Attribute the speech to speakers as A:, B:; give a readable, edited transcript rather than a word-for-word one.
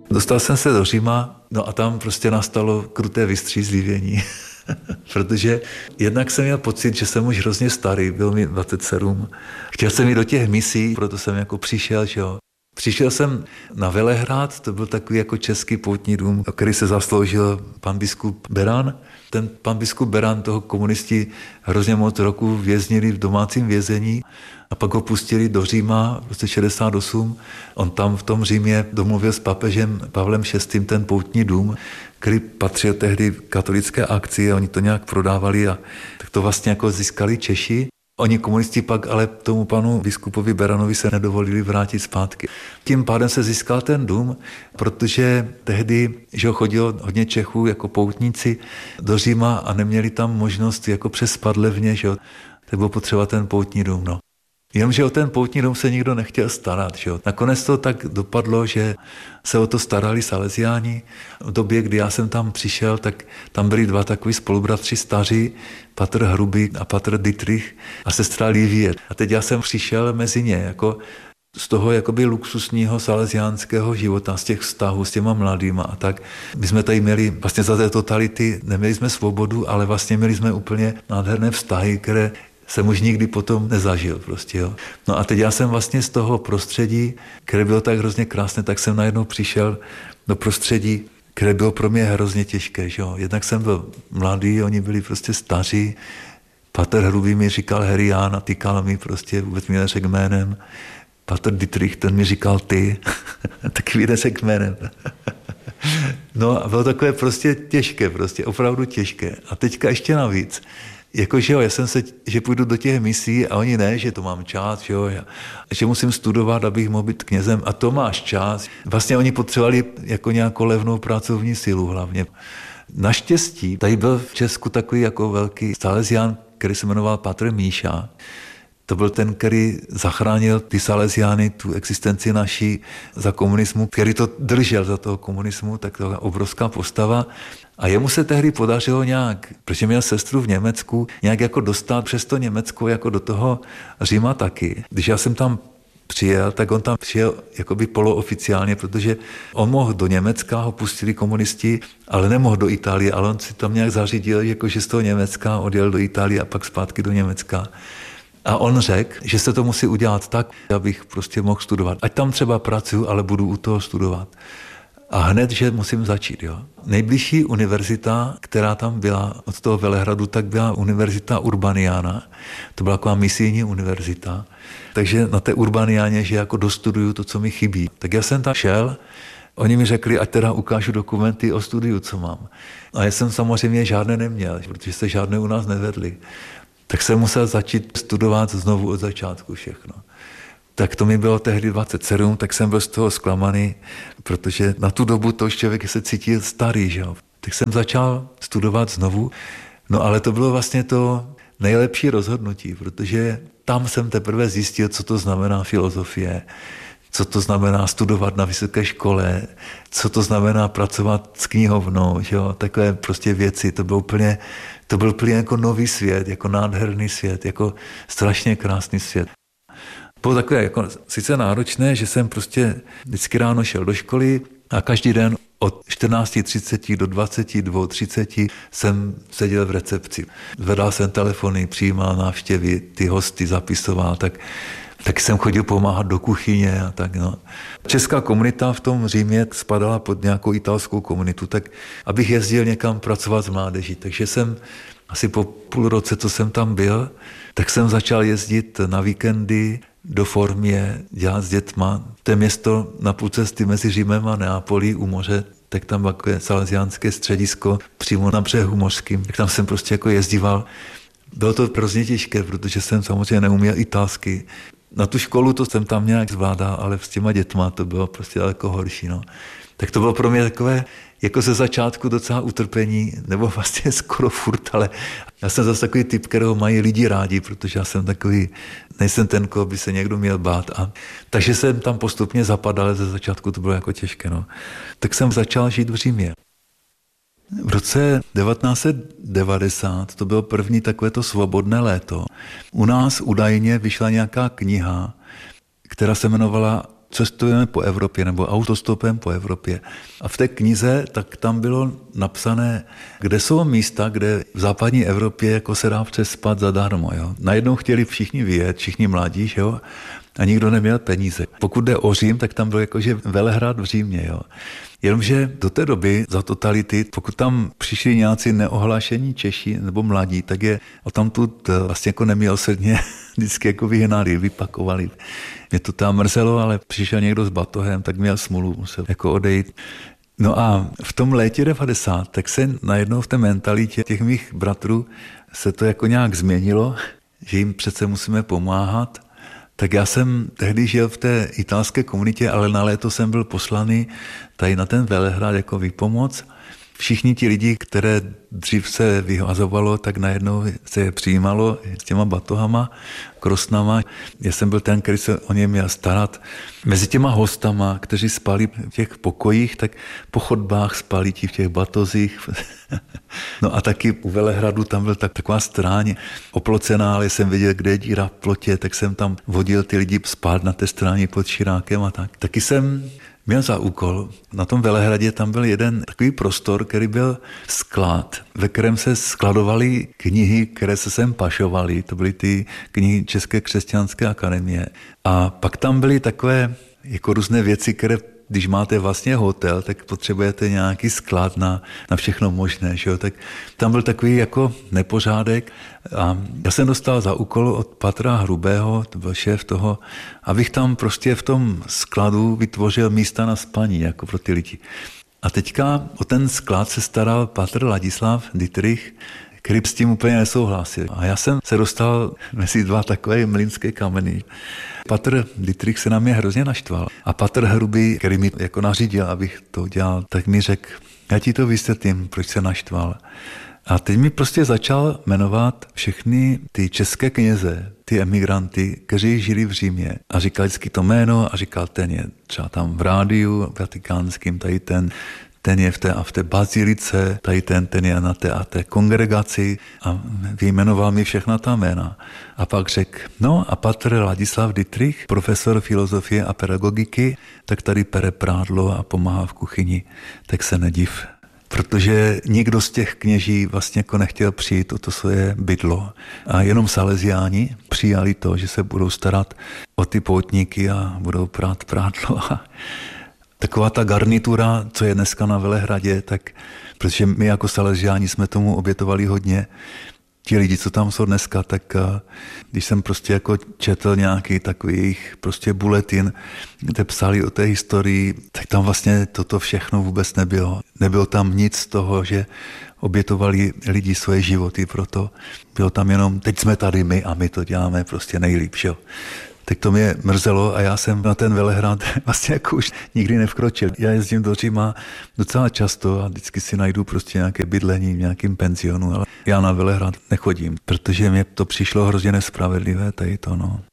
A: Dostal jsem se do Říma, no a tam prostě nastalo kruté vystřízlivění. Protože jednak jsem měl pocit, že jsem už hrozně starý, byl mi 27. Chtěl jsem jít do těch misí, proto jsem jako přišel, že jo. Přišel jsem na Velehrad, to byl takový jako český poutní dům, o který se zasloužil pan biskup Beran. Ten pan biskup Beran, toho komunisti hrozně moc roku věznili v domácím vězení a pak ho pustili do Říma v roce 68. On tam v tom Římě domluvil s papežem Pavlem VI. Ten poutní dům, který patřil tehdy katolické akci a oni to nějak prodávali a tak to vlastně jako získali Češi. Oni komunisti pak ale tomu panu biskupovi Beranovi se nedovolili vrátit zpátky. Tím pádem se získal ten dům, protože tehdy, že chodilo hodně Čechů jako poutníci do Říma a neměli tam možnost jako přespat levně, že tak bylo potřeba ten poutní dům. No. Jenomže o ten poutní dům se nikdo nechtěl starat. Že? Nakonec to tak dopadlo, že se o to starali Salesiáni. V době, kdy já jsem tam přišel, tak tam byli dva takový spolubratři staří, patr Hrubý a patr Dietrich a sestra Livie. A teď já jsem přišel mezi ně, jako z toho jakoby luxusního salesiánského života, z těch vztahů s těma mladýma a tak. My jsme tady měli vlastně za té totality, neměli jsme svobodu, ale vlastně měli jsme úplně nádherné vztahy, které jsem už nikdy potom nezažil prostě, jo. No a teď já jsem vlastně z toho prostředí, které bylo tak hrozně krásné, tak jsem najednou přišel do prostředí, které bylo pro mě hrozně těžké, že jo. Jednak jsem byl mladý, oni byli prostě staří, patr Hrubý mi říkal Herián a tykal mi prostě, vůbec mi neřekl jménem. Patr Dietrich, ten mi říkal ty, taky mi neřekl jménem. No a bylo takové prostě těžké, prostě opravdu těžké. A teďka ještě navíc, jakože jo, já jsem se, že půjdu do těch misí a oni ne, že to mám čas, že jo, že musím studovat, abych mohl být knězem a to máš čas. Vlastně oni potřebovali jako nějakou levnou pracovní sílu hlavně. Naštěstí, tady byl v Česku takový jako velký salesián, který se jmenoval patr Míša. To byl ten, který zachránil ty Salesiány, tu existenci naší za komunismu, který to držel za toho komunismu, tak to je obrovská postava. A jemu se tehdy podařilo nějak, protože měl sestru v Německu, nějak jako dostat přes to Německo jako do toho Říma taky. Když já jsem tam přijel, tak on tam přijel jakoby polooficiálně, protože on mohl do Německa, ho pustili komunisti, ale nemohl do Itálie, ale on si tam nějak zařídil, jakože z toho Německa odjel do Itálie a pak zpátky do Německa. A on řekl, že se to musí udělat tak, abych prostě mohl studovat. Ať tam třeba pracuji, ale budu u toho studovat. A hned, že musím začít. Jo. Nejbližší univerzita, která tam byla od toho Velehradu, tak byla univerzita Urbaniana. To byla taková misijní univerzita. Takže na té Urbaniáně, že jako dostuduju to, co mi chybí. Tak já jsem tam šel, oni mi řekli, ať teda ukážu dokumenty o studiu, co mám. A já jsem samozřejmě žádné neměl, protože se žádné u nás nevedli. Tak jsem musel začít studovat znovu od začátku všechno. Tak to mi bylo tehdy 27, tak jsem byl z toho zklamaný, protože na tu dobu to už člověk se cítil starý, že jo. Tak jsem začal studovat znovu, no ale to bylo vlastně to nejlepší rozhodnutí, protože tam jsem teprve zjistil, co to znamená filozofie, co to znamená studovat na vysoké škole, co to znamená pracovat s knihovnou, že jo, takové prostě věci, to byl úplně jako nový svět, jako nádherný svět, jako strašně krásný svět. Bylo takové jako sice náročné, že jsem prostě vždycky ráno šel do školy a každý den od 14:30 do 22:30 jsem seděl v recepci. Zvedal jsem telefony, přijímal návštěvy, ty hosty zapisoval, tak jsem chodil pomáhat do kuchyně a tak. No. Česká komunita v tom Římě spadala pod nějakou italskou komunitu, tak abych jezdil někam pracovat s mládeží. Takže jsem asi po půl roce, co jsem tam byl, tak jsem začal jezdit na víkendy do Formě, dělat s dětma. To je město na půl cesty mezi Římem a Neapolí u moře, tak tam takové salesiánské středisko přímo na břehu mořským. Tak tam jsem prostě jako jezdíval. Bylo to hrozně těžké, protože jsem samozřejmě neuměl italsky. Na tu školu to jsem tam nějak zvládal, ale s těma dětma to bylo prostě daleko horší. No. Tak to bylo pro mě takové, jako ze začátku docela utrpení, nebo vlastně skoro furt, ale já jsem zase takový typ, kterého mají lidi rádi, protože já jsem takový, nejsem ten, koho by se někdo měl bát. Takže jsem tam postupně zapadal, ale ze začátku to bylo jako těžké. No. Tak jsem začal žít v Římě. V roce 1990 to bylo první takovéto svobodné léto. U nás údajně vyšla nějaká kniha, která se jmenovala cestujeme po Evropě nebo autostopem po Evropě. A v té knize tak tam bylo napsané, kde jsou místa, kde v západní Evropě jako se dá přespat zadarmo. Jo. Najednou chtěli všichni vyjet, všichni mladí, jo, a nikdo neměl peníze. Pokud jde o Řím, tak tam byl jakože Velehrad v Římě. Jo. Jenomže do té doby za totality, pokud tam přišli nějací neohlášení Češi nebo mladí, tak je odtamtud vlastně jako nemilosrdně vždycky jako vyhnali, vypakovali. Mě to tam mrzelo, ale přišel někdo s batohem, tak měl smůlu, musel jako odejít. No a v tom létě 90, tak se najednou v té mentalitě těch mých bratrů se to jako nějak změnilo, že jim přece musíme pomáhat. Tak já jsem tehdy žil v té italské komunitě, ale na léto jsem byl poslaný tady na ten Velehrad jako výpomoc. Všichni ti lidi, které dřív se vyhazovalo, tak najednou se je přijímalo s těma batohama, krosnama. Já jsem byl ten, který se o ně měl starat. Mezi těma hostama, kteří spali v těch pokojích, tak po chodbách spali ti v těch batozích. No a taky u Velehradu tam byl taková stráň oplocená, ale jsem věděl, kde je díra v plotě, tak jsem tam vodil ty lidi spát na té stráni pod širákem a tak. Taky jsem měl za úkol. Na tom Velehradě tam byl jeden takový prostor, který byl sklad, ve kterém se skladovaly knihy, které se sem pašovaly. To byly ty knihy České křesťanské akademie. A pak tam byly takové jako různé věci, které když máte vlastně hotel, tak potřebujete nějaký sklad na všechno možné. Že jo? Tak tam byl takový jako nepořádek a já jsem dostal za úkol od Patra Hrubého, to byl šéf toho, abych tam prostě v tom skladu vytvořil místa na spaní jako pro ty lidi. A teďka o ten sklad se staral Patr Ladislav Dietrich, který s tím úplně nesouhlasil. A já jsem se dostal mezi dva takové mlýnské kameny. Patr Dietrich se na mě hrozně naštval. A Patr Hrubý, který mi jako nařídil, abych to dělal, tak mi řekl, já ti to vysvětlím, proč se naštval. A teď mi prostě začal jmenovat všechny ty české kněze, ty emigranty, kteří žili v Římě. A říkal vždycky to jméno a říkal, ten je třeba tam v rádiu vatikánským, tady ten je v té bazilice, tady ten je na té a té kongregaci a vyjmenoval mi všechna ta jména. A pak řekl, no a Patr Ladislav Dietrich, profesor filozofie a pedagogiky, tak tady pere prádlo a pomáhá v kuchyni, tak se nediv. Protože nikdo z těch kněží vlastně jako nechtěl přijít o to svoje bydlo. A jenom Salesiáni přijali to, že se budou starat o ty poutníky a budou prát prádlo. Taková ta garnitura, co je dneska na Velehradě, tak protože my jako Salesiáni jsme tomu obětovali hodně. Ti lidi, co tam jsou dneska, tak když jsem prostě jako četl nějaký takový jejich prostě bulletin, kde psali o té historii, tak tam vlastně toto všechno vůbec nebylo. Nebylo tam nic z toho, že obětovali lidi svoje životy pro to. Bylo tam jenom, teď jsme tady my a my to děláme prostě nejlíp, že? Tak to mě mrzelo a já jsem na ten Velehrad vlastně jako už nikdy nevkročil. Já jezdím do Říma docela často a vždycky si najdu prostě nějaké bydlení v nějakém penzionu, ale já na Velehrad nechodím, protože mě to přišlo hrozně nespravedlivé, tady to, no.